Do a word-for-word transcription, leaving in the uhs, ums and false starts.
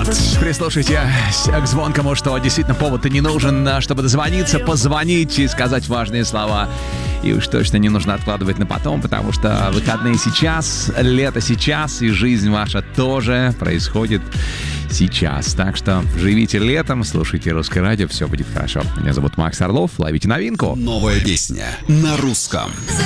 Прислушайтесь к звонкому, что действительно повод-то не нужен, чтобы дозвониться, позвонить и сказать важные слова. И уж точно не нужно откладывать на потом, потому что выходные сейчас, лето сейчас, и жизнь ваша тоже происходит сейчас. Так что живите летом, слушайте Русское радио, все будет хорошо. Меня зовут Макс Орлов, ловите новинку. Новая песня на русском.